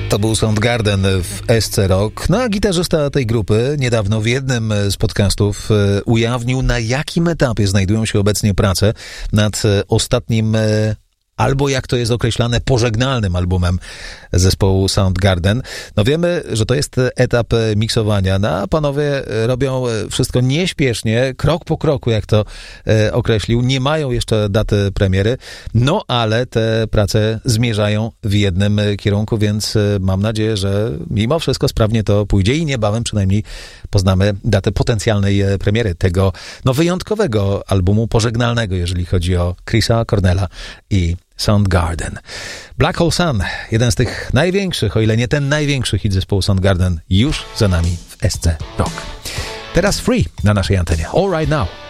To był Soundgarden w SC Rock. No a gitarzysta tej grupy niedawno w jednym z podcastów ujawnił, na jakim etapie znajdują się obecnie prace nad ostatnim, albo jak to jest określane, pożegnalnym albumem zespołu Soundgarden. No wiemy, że to jest etap miksowania, no a panowie robią wszystko nieśpiesznie, krok po kroku, jak to określił. Nie mają jeszcze daty premiery, no ale te prace zmierzają w jednym kierunku, więc mam nadzieję, że mimo wszystko sprawnie to pójdzie i niebawem przynajmniej poznamy datę potencjalnej premiery tego wyjątkowego albumu pożegnalnego, jeżeli chodzi o Chrisa Cornella i Soundgarden. Black Hole Sun, jeden z tych największych, o ile nie ten największy hit zespołu Soundgarden, już za nami w SC Rock. Teraz Free na naszej antenie. All Right Now.